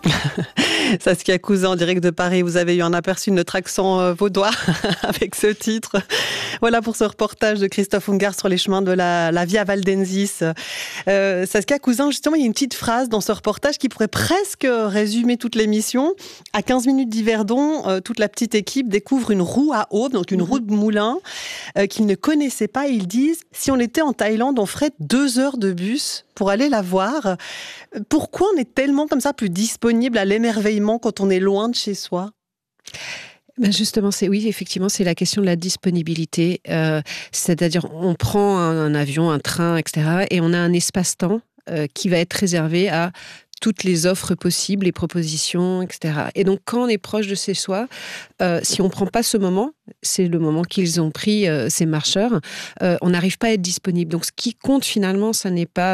Saskia Cousin, en direct de Paris, vous avez eu un aperçu de notre accent vaudois avec ce titre. Voilà pour ce reportage de Christophe Ungart sur les chemins de la Via Valdensis. Saskia Cousin, justement, il y a une petite phrase dans ce reportage qui pourrait presque résumer toute l'émission. À 15 minutes d'Yverdon, toute la petite équipe découvre une roue à aube, donc une roue de moulin, qu'ils ne connaissaient pas. Ils disent, si on était en Thaïlande, on ferait 2 heures de bus pour aller la voir. Pourquoi on est tellement comme ça plus disponible à l'émerveillement quand on est loin de chez soi ? Ben justement, effectivement, c'est la question de la disponibilité. C'est-à-dire, on prend un avion, un train, etc. et on a un espace-temps qui va être réservé à toutes les offres possibles, les propositions, etc. Et donc, quand on est proche de chez soi, si on ne prend pas ce moment, c'est le moment qu'ils ont pris, ces marcheurs, on n'arrive pas à être disponible. Donc, ce qui compte finalement, ça n'est pas